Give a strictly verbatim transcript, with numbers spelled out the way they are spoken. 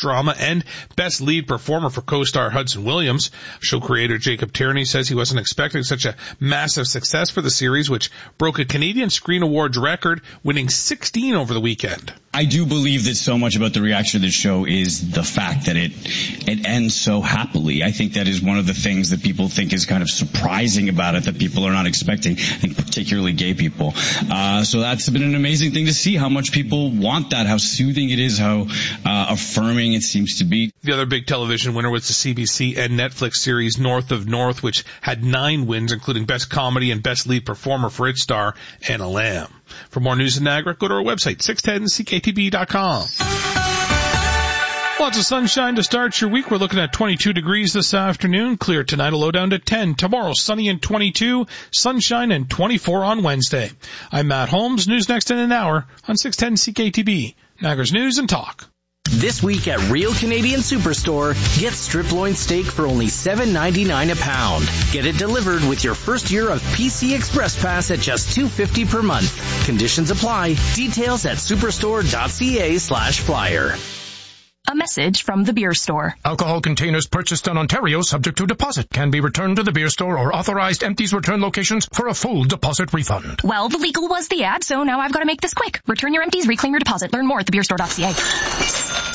Drama and Best Lead Performer for co-star Hudson Williams. Show creator Jacob Tierney says he wasn't expecting such a massive success for the series, which broke a Canadian Screen Awards record, winning sixteen over the weekend. I do believe that so much about the reaction to this show is the fact that it it ends so happily. I think that is one of the things that people think is kind of surprising about it, that people are not expecting, I think particularly gay people. Uh, so that's been an amazing thing to see, how much people want that, how soothing it is, how uh, affirming it seems to be. The other big television winner was the C B C and Netflix series North of North, which had nine wins, including Best Comedy and Best Lead Performer for its star, Anna Lamb. For more news in Niagara, go to our website, six ten C K T B dot com. Lots of sunshine to start your week. We're looking at twenty-two degrees this afternoon. Clear tonight, a low down to ten. Tomorrow, sunny and twenty-two. Sunshine and twenty-four on Wednesday. I'm Matt Holmes. News next in an hour on six ten C K T B. Niagara's News and Talk. This week at Real Canadian Superstore, get strip loin steak for only seven ninety-nine a pound. Get it delivered with your first year of P C Express Pass at just two fifty per month. Conditions apply. Details at superstore.ca slash flyer. A message from the beer store. Alcohol containers purchased in Ontario subject to deposit can be returned to the beer store or authorized empties return locations for a full deposit refund. Well, the legal was the ad, so now I've got to make this quick. Return your empties, reclaim your deposit. Learn more at the beer store dot c a.